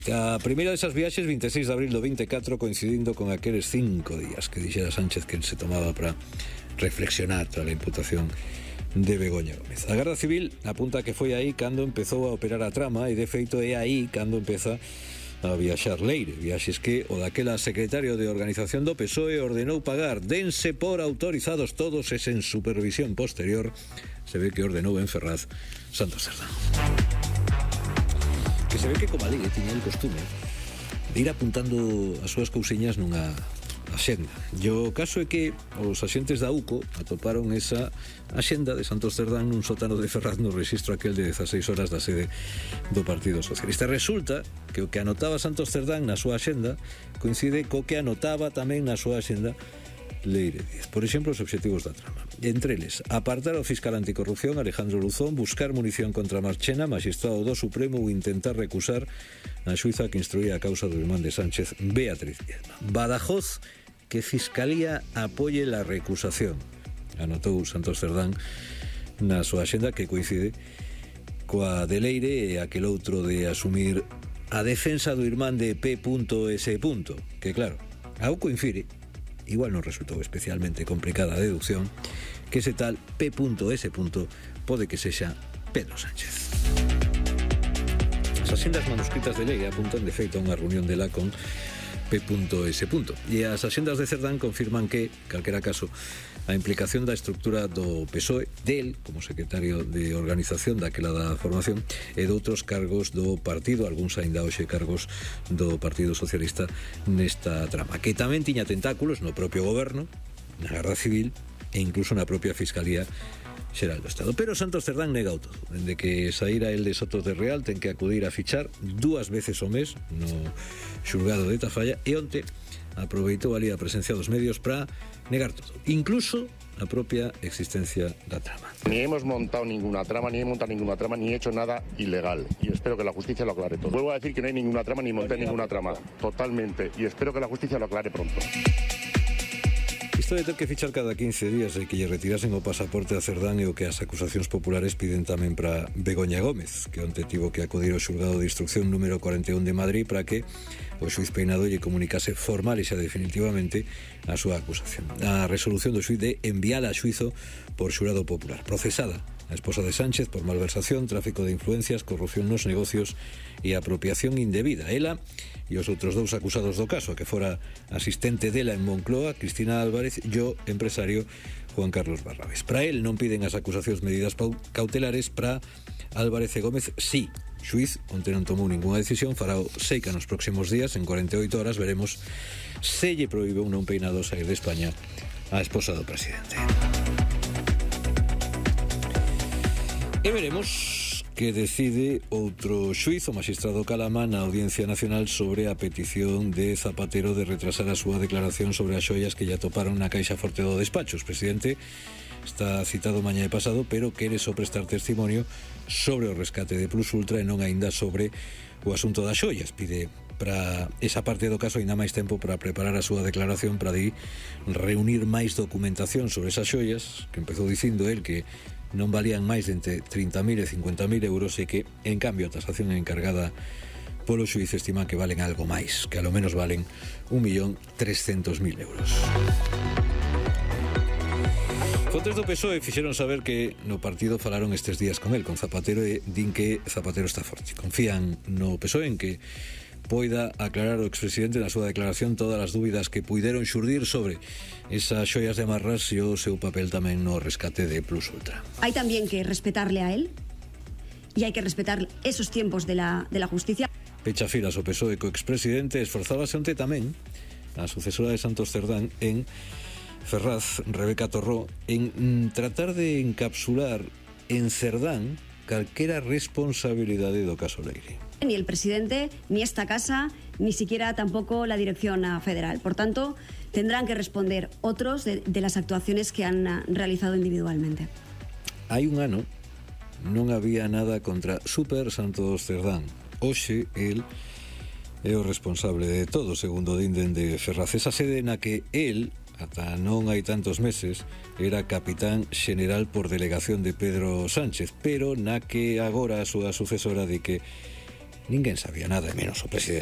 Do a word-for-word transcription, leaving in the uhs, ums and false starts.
A primeira desas viaxes, vinte e seis de abril do vinte e catro, coincidindo con aqueles cinco días que dixera Sánchez que se tomaba para reflexionar tras a imputación de Begoña Gómez. A Garda Civil apunta que foi aí cando empezou a operar a trama e de feito é aí cando empeza a viaxar Leire, viaxes que o daquela secretario de Organización do P S O E ordenou pagar, dense por autorizados todos e sen supervisión posterior. Se ve que ordenou en Ferraz Santos Cerdán, que se ve que como a lei tiña el costume de ir apuntando as súas cousiñas nunha axenda. E o caso é que os axentes da U C O atoparon esa axenda de Santos Cerdán nun sótano de Ferraz no rexistro aquel de dezaseis horas da sede do Partido Socialista. Resulta que o que anotaba Santos Cerdán na súa axenda coincide co que anotaba tamén na súa axenda Leire Díaz. Por exemplo, os obxectivos da trama. Entre eles, apartar ao fiscal anticorrupción Alejandro Luzón, buscar munición contra Marchena, magistrado do Supremo, ou intentar recusar a xuíza que instruía a causa do irmán de Sánchez, Beatriz Viedma. Badajoz, que Fiscalía apoie la recusación, anotou Santos Cerdán na súa axenda, que coincide coa de Leire e aquel outro de asumir a defensa do irmán de P S que claro, a U C O infire, igual non resultou especialmente complicada a deducción, que ese tal P S pode que sexa Pedro Sánchez. As axendas manuscritas de lei apuntan de feito a unha reunión dela con P S. E as axendas de Cerdán confirman que, calquera caso, a implicación da estructura do P S O E, del, como secretario de organización daquela da formación, e de outros cargos do partido, algúns aínda hoxe cargos do Partido Socialista nesta trama, que tamén tiña tentáculos no propio goberno, na Garda Civil e incluso na propia Fiscalía Xeral do Estado. Pero Santos Cerdán nega todo. Dende que saíra el de Sotos de Real ten que acudir a fichar dúas veces ao mes no xulgado de Tafalla, e onte aproveitou ali a presencia dos medios para negar todo, incluso a propia existencia da trama. Ni hemos montado ninguna trama, ni he montado ninguna trama, ni he hecho nada ilegal. Y espero que la justicia lo aclare todo. Vuelvo a decir que no hay ninguna trama, ni monté ninguna trama. Totalmente. Y espero que la justicia lo aclare pronto. Isto de ter que fichar cada quince días e que lle retirasen o pasaporte a Cerdán é o que as acusacións populares piden tamén para Begoña Gómez, que onte tivo que acudir ao xulgado de instrucción número cuarenta e un de Madrid para que o xuiz Peinado lle comunicase formal e xa definitivamente a súa acusación. A resolución do xuiz de enviala a xuizo por xurado popular. Procesada a esposa de Sánchez por malversación, tráfico de influencias, corrupción nos negocios e apropiación indebida. Ela e os outros dous acusados do caso, que fora asistente dela en Moncloa, Cristina Álvarez, e o empresario Juan Carlos Barrabés. Para el non piden as acusacións medidas cautelares, para Álvarez e Gómez sí. Xuiz onte non tomou ninguna decisión, fará o seica nos próximos días, en cuarenta e oito horas veremos se lle prohíbe un non Peinado sair de España a esposa do presidente. E veremos que decide outro xuiz, o magistrado Calama, na Audiencia Nacional sobre a petición de Zapatero de retrasar a súa declaración sobre as xoias que lle atoparon na caixa forte do despacho. O presidente está citado mañá e pasado, pero quere só prestar testimonio sobre o rescate de Plus Ultra e non aínda sobre o asunto das xoias. Pide para esa parte do caso aínda máis tempo para preparar a súa declaración, para de reunir máis documentación sobre esas xoias, que empezou dicindo el que non valían máis de entre trinta mil e cincuenta mil euros, e que, en cambio, a tasación encargada polo xuiz estima que valen algo máis, que a lo menos valen un millón trescentos mil euros. Fontes do P S O E fixeron saber que no partido falaron estes días con el, con Zapatero, e din que Zapatero está forte. Confían no P S O E en que poida aclarar o expresidente na súa declaración todas as dúbidas que puideron xurdir sobre esas xoias de amarras e o seu papel tamén no rescate de Plus Ultra. Hay también que respetarle a él y hay que respetar esos tiempos de la, de la justicia. Pecha filas o P S O E co expresidente, esforzábase onte tamén a sucesora de Santos Cerdán en Ferraz, Rebeca Torró, en tratar de encapsular en Cerdán calquera responsabilidade do caso Leire. Ni el presidente, ni esta casa, ni siquiera tampoco la dirección federal. Por tanto, tendrán que responder otros de, de las actuaciones que han realizado individualmente. Hai un ano non había nada contra Super Santos Cerdán. Hoxe, el é o responsable de todo, segundo dinden de Ferraz. Esa sede na que el, ata non hai tantos meses, era capitán xeneral por delegación de Pedro Sánchez, pero na que agora a súa sucesora di que ninguén sabía nada, menos o presidente.